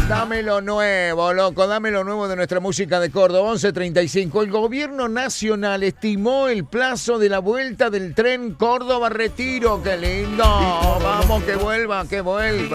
Dame lo nuevo, loco, dame lo nuevo de nuestra música de Córdoba. 11:35. El gobierno nacional estimó el plazo de la vuelta del tren Córdoba-Retiro. ¡Qué lindo! Vamos, que vuelva, que vuelva.